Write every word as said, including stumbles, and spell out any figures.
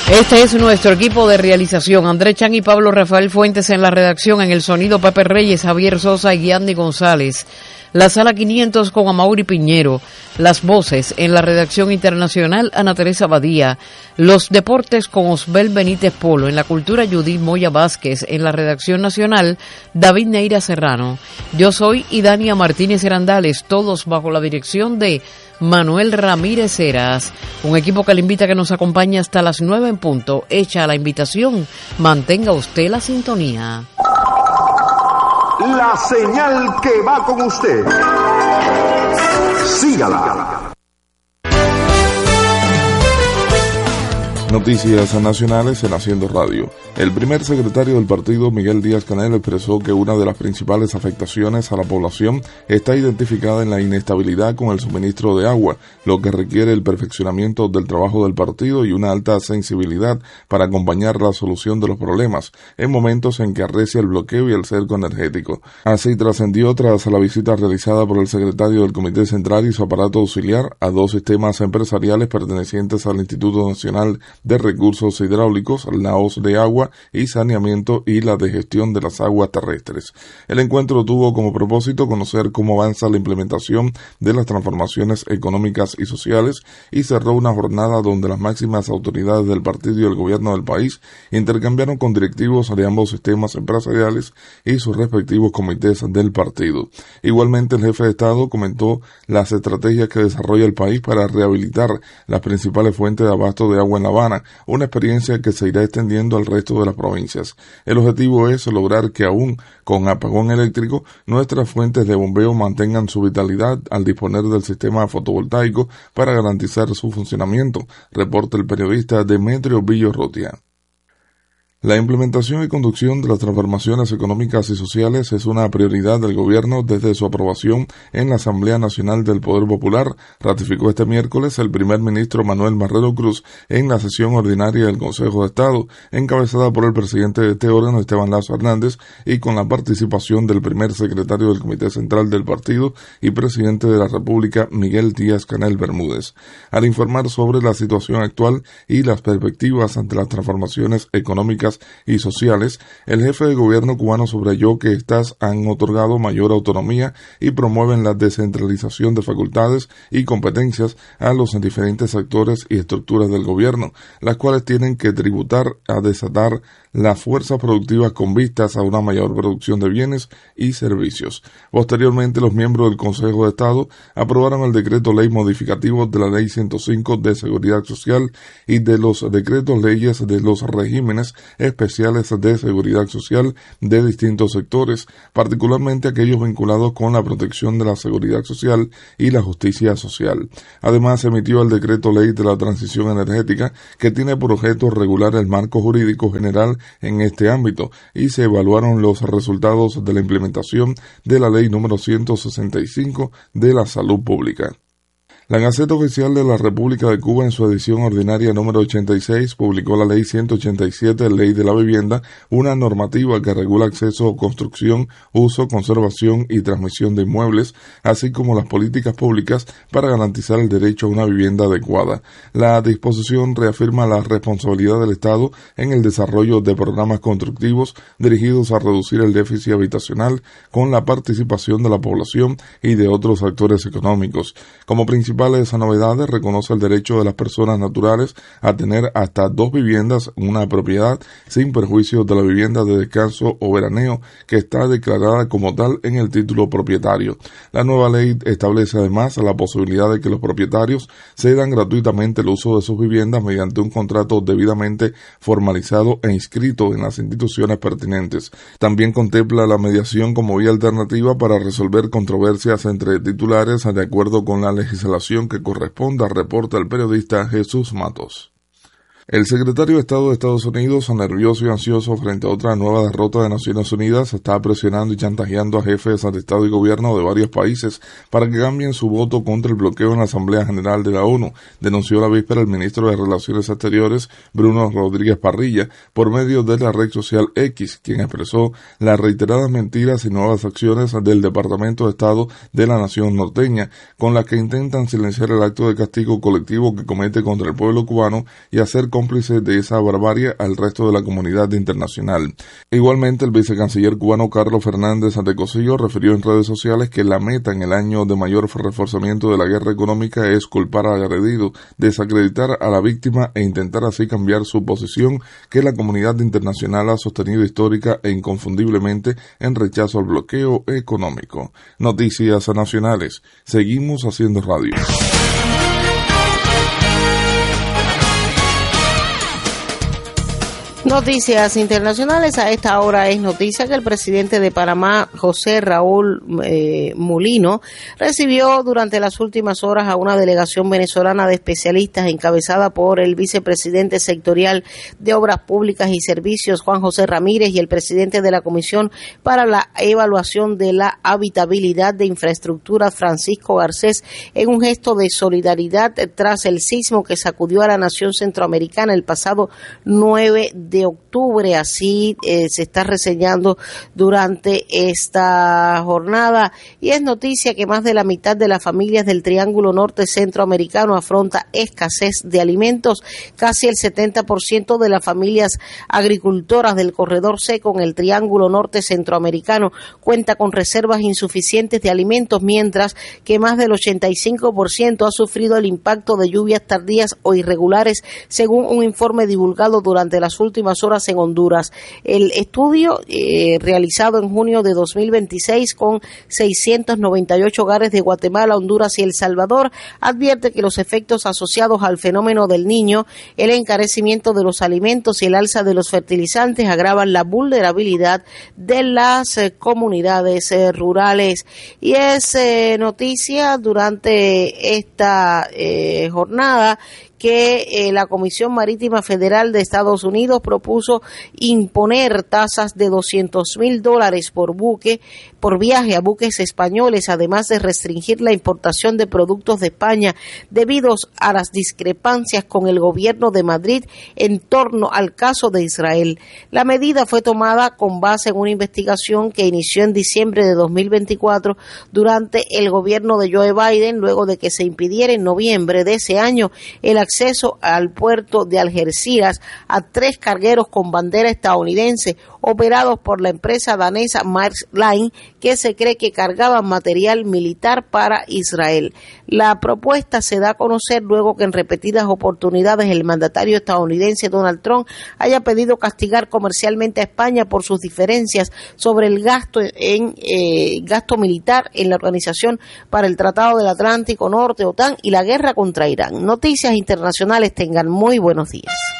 Este es nuestro equipo de realización. Andrés Chan y Pablo Rafael Fuentes en la redacción, en el sonido Pepe Reyes, Javier Sosa y Andy González. La sala quinientos con Amaury Piñero. Las voces en la redacción internacional, Ana Teresa Badía. Los deportes con Osbel Benítez Polo. En la cultura, Judith Moya Vázquez. En la redacción nacional, David Neira Serrano. Yo soy Idania Martínez Herandales, todos bajo la dirección de Manuel Ramírez Heras. Un equipo que le invita a que nos acompañe hasta las nueve en punto. Hecha la invitación, mantenga usted la sintonía. La señal que va con usted. Sígala. Noticias nacionales en Haciendo Radio. El primer secretario del partido, Miguel Díaz-Canel, expresó que una de las principales afectaciones a la población está identificada en la inestabilidad con el suministro de agua, lo que requiere el perfeccionamiento del trabajo del partido y una alta sensibilidad para acompañar la solución de los problemas en momentos en que arrecia el bloqueo y el cerco energético. Así trascendió tras la visita realizada por el secretario del Comité Central y su aparato auxiliar a dos sistemas empresariales pertenecientes al Instituto Nacional de Recursos Hidráulicos, la O S de Agua y Saneamiento y la de Gestión de las Aguas Terrestres. El encuentro tuvo como propósito conocer cómo avanza la implementación de las transformaciones económicas y sociales y cerró una jornada donde las máximas autoridades del partido y el gobierno del país intercambiaron con directivos de ambos sistemas empresariales y sus respectivos comités del partido. Igualmente, el jefe de Estado comentó las estrategias que desarrolla el país para rehabilitar las principales fuentes de abasto de agua en La Habana, una experiencia que se irá extendiendo al resto de las provincias. El objetivo es lograr que aún con apagón eléctrico, nuestras fuentes de bombeo mantengan su vitalidad al disponer del sistema fotovoltaico para garantizar su funcionamiento, reporta el periodista Demetrio Villorrotia. La implementación y conducción de las transformaciones económicas y sociales es una prioridad del gobierno desde su aprobación en la Asamblea Nacional del Poder Popular, ratificó este miércoles el primer ministro Manuel Marrero Cruz en la sesión ordinaria del Consejo de Estado, encabezada por el presidente de este órgano, Esteban Lazo Hernández, y con la participación del primer secretario del Comité Central del partido y presidente de la República, Miguel Díaz-Canel Bermúdez. Al informar sobre la situación actual y las perspectivas ante las transformaciones económicas y sociales, el jefe de gobierno cubano subrayó que éstas han otorgado mayor autonomía y promueven la descentralización de facultades y competencias a los diferentes actores y estructuras del gobierno, las cuales tienen que tributar a desatar las fuerzas productivas con vistas a una mayor producción de bienes y servicios. Posteriormente, los miembros del Consejo de Estado aprobaron el decreto ley modificativo de la Ley ciento cinco de Seguridad Social y de los decretos leyes de los regímenes especiales de seguridad social de distintos sectores, particularmente aquellos vinculados con la protección de la seguridad social y la justicia social. Además, se emitió el decreto ley de la transición energética, que tiene por objeto regular el marco jurídico general en este ámbito, y se evaluaron los resultados de la implementación de la ley número ciento sesenta y cinco de la salud pública. La Gaceta Oficial de la República de Cuba, en su edición ordinaria número ochenta y seis, publicó la Ley ciento ochenta y siete, Ley de la Vivienda, una normativa que regula acceso, construcción, uso, conservación y transmisión de inmuebles, así como las políticas públicas para garantizar el derecho a una vivienda adecuada. La disposición reafirma la responsabilidad del Estado en el desarrollo de programas constructivos dirigidos a reducir el déficit habitacional con la participación de la población y de otros actores económicos. Como principal principales novedades, reconoce el derecho de las personas naturales a tener hasta dos viviendas en una propiedad sin perjuicio de la vivienda de descanso o veraneo que está declarada como tal en el título propietario. La nueva ley establece además la posibilidad de que los propietarios cedan gratuitamente el uso de sus viviendas mediante un contrato debidamente formalizado e inscrito en las instituciones pertinentes. También contempla la mediación como vía alternativa para resolver controversias entre titulares de acuerdo con la legislación que corresponda, reporta el periodista Jesús Matos. El secretario de Estado de Estados Unidos, nervioso y ansioso frente a otra nueva derrota de Naciones Unidas, está presionando y chantajeando a jefes de Estado y Gobierno de varios países para que cambien su voto contra el bloqueo en la Asamblea General de la ONU, denunció la víspera el ministro de Relaciones Exteriores, Bruno Rodríguez Parrilla, por medio de la red social X, quien expresó las reiteradas mentiras y nuevas acciones del Departamento de Estado de la Nación norteña, con las que intentan silenciar el acto de castigo colectivo que comete contra el pueblo cubano y hacer cómplice de esa barbarie al resto de la comunidad internacional. Igualmente, el vicecanciller cubano Carlos Fernández Antecosillo refirió en redes sociales que la meta en el año de mayor reforzamiento de la guerra económica es culpar al agredido, desacreditar a la víctima e intentar así cambiar su posición que la comunidad internacional ha sostenido histórica e inconfundiblemente en rechazo al bloqueo económico. Noticias nacionales. Seguimos haciendo radio. Noticias internacionales. A esta hora es noticia que el presidente de Panamá, José Raúl eh, Mulino, recibió durante las últimas horas a una delegación venezolana de especialistas encabezada por el vicepresidente sectorial de Obras Públicas y Servicios, Juan José Ramírez, y el presidente de la Comisión para la Evaluación de la Habitabilidad de Infraestructura, Francisco Garcés, en un gesto de solidaridad tras el sismo que sacudió a la nación centroamericana el pasado nueve de de octubre. Así eh, se está reseñando durante esta jornada, y es noticia que más de la mitad de las familias del Triángulo Norte Centroamericano afronta escasez de alimentos. Casi el setenta por ciento de las familias agricultoras del corredor seco en el Triángulo Norte Centroamericano cuenta con reservas insuficientes de alimentos, mientras que más del ochenta y cinco por ciento ha sufrido el impacto de lluvias tardías o irregulares, según un informe divulgado durante las últimas horas en Honduras. El estudio eh, realizado en junio de dos mil veintiséis con seiscientos noventa y ocho hogares de Guatemala, Honduras y El Salvador advierte que los efectos asociados al fenómeno del Niño, el encarecimiento de los alimentos y el alza de los fertilizantes agravan la vulnerabilidad de las eh, comunidades eh, rurales. Y es eh, noticia durante esta eh, jornada que eh, la Comisión Marítima Federal de Estados Unidos propuso imponer tasas de doscientos mil dólares por buque, por viaje a buques españoles, además de restringir la importación de productos de España debido a las discrepancias con el gobierno de Madrid en torno al caso de Israel. La medida fue tomada con base en una investigación que inició en diciembre de dos mil veinticuatro durante el gobierno de Joe Biden, luego de que se impidiera en noviembre de ese año el acceso al puerto de Algeciras a tres cargueros con bandera estadounidense operados por la empresa danesa Maersk Line, que se cree que cargaban material militar para Israel. La propuesta se da a conocer luego que en repetidas oportunidades el mandatario estadounidense Donald Trump haya pedido castigar comercialmente a España por sus diferencias sobre el gasto en eh, gasto militar en la Organización para el Tratado del Atlántico Norte, OTAN, y la guerra contra Irán. Noticias internacionales, tengan muy buenos días.